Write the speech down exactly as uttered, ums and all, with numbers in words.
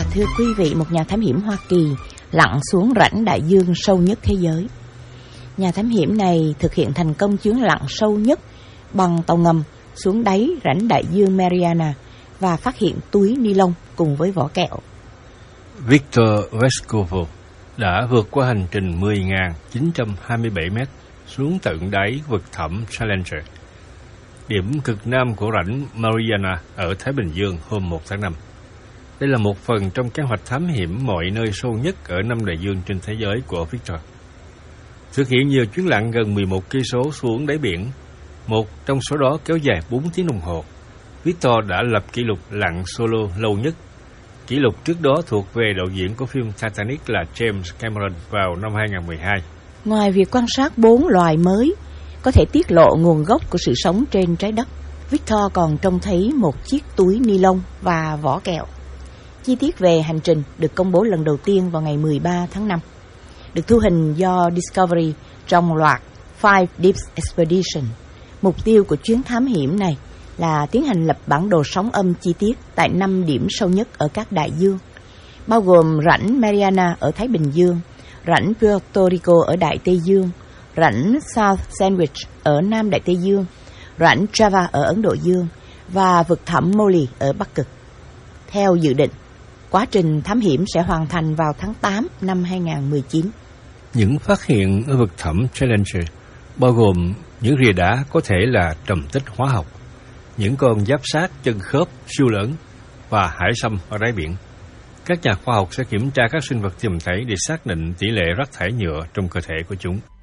thưa quý vị, một nhà thám hiểm Hoa Kỳ lặn xuống rãnh đại dương sâu nhất thế giới. Nhà thám hiểm này thực hiện thành công chuyến lặn sâu nhất bằng tàu ngầm xuống đáy rãnh đại dương Mariana và phát hiện túi ni lông cùng với vỏ kẹo. Victor Vescovo đã vượt qua hành trình mười nghìn chín trăm hai mươi bảy mét xuống tận đáy vực thẳm Challenger, điểm cực nam của rãnh Mariana ở Thái Bình Dương hôm một tháng năm. Đây là một phần trong kế hoạch thám hiểm mọi nơi sâu nhất ở năm đại dương trên thế giới của Victor. Thực hiện nhiều chuyến lặn gần mười một cây số xuống đáy biển, một trong số đó kéo dài bốn tiếng đồng hồ, Victor đã lập kỷ lục lặn solo lâu nhất. Kỷ lục trước đó thuộc về đạo diễn của phim Titanic là James Cameron vào năm hai không một hai. Ngoài việc quan sát bốn loài mới có thể tiết lộ nguồn gốc của sự sống trên trái đất, Victor còn trông thấy một chiếc túi ni lông và vỏ kẹo. Chi tiết về hành trình được công bố lần đầu tiên vào ngày mười ba tháng năm, được thu hình do Discovery trong loạt Five Deeps Expedition. Mục tiêu của chuyến thám hiểm này là tiến hành lập bản đồ sóng âm chi tiết tại năm điểm sâu nhất ở các đại dương, bao gồm rãnh Mariana ở Thái Bình Dương, rãnh Puerto Rico ở Đại Tây Dương, rãnh South Sandwich ở Nam Đại Tây Dương, rãnh Java ở Ấn Độ Dương và vực thẳm Molly ở Bắc Cực. Theo dự định, quá trình thám hiểm sẽ hoàn thành vào tháng tám năm hai không một chín. Những phát hiện ở vực thẳm Challenger bao gồm những rìa đá có thể là trầm tích hóa học, những con giáp sát chân khớp siêu lớn và hải sâm ở đáy biển. Các nhà khoa học sẽ kiểm tra các sinh vật tiềm thể để xác định tỷ lệ rác thải nhựa trong cơ thể của chúng.